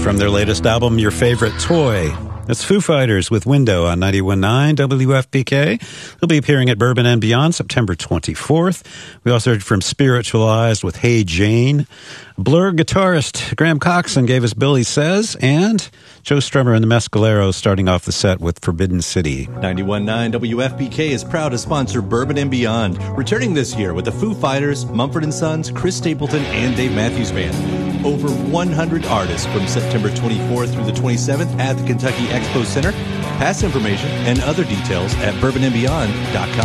from their latest album, Your Favorite Toy. That's Foo Fighters with Window on 91.9 WFPK. They'll be appearing at Bourbon and Beyond September 24th. We also heard from Spiritualized with Hey Jane. Blur guitarist Graham Coxon gave us Billy Says, and Joe Strummer and the Mescaleros starting off the set with Forbidden City. 91.9 WFPK is proud to sponsor Bourbon and Beyond, returning this year with the Foo Fighters, Mumford & Sons, Chris Stapleton, and Dave Matthews Band. Over 100 artists from September 24th through the 27th at the Kentucky Expo Center. Pass information and other details at bourbonandbeyond.com.